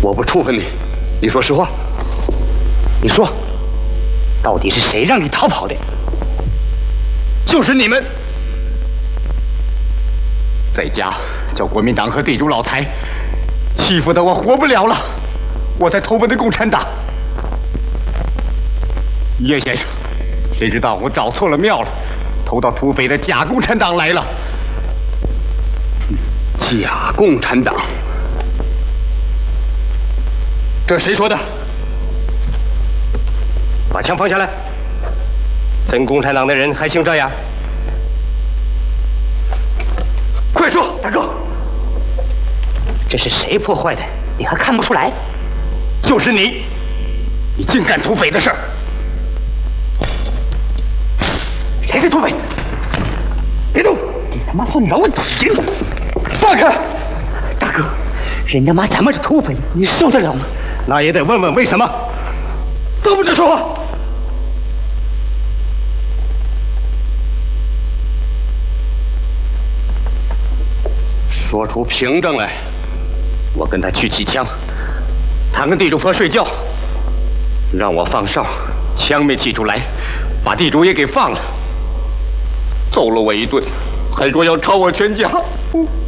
我不处分你，你说实话。你说，到底是谁让你逃跑的？就是你们，在家叫国民党和地主老太欺负得我活不了了，我才投奔的共产党。叶先生，谁知道我找错了庙了，投到土匪的假共产党来了。假共产党，这是谁说的？把枪放下来！真共产党的人还姓这样？快说，大哥！这是谁破坏的？你还看不出来？就是你！你竟干土匪的事儿！谁是土匪？别动！你他妈算老几？放开！大哥，人家妈咱们是土匪，你受得了吗？那也得问问为什么。都不准说话！说出凭证来，我跟他去起枪，他跟地主婆睡觉，让我放哨，枪没起出来，把地主也给放了，揍了我一顿，还说要抄我全家。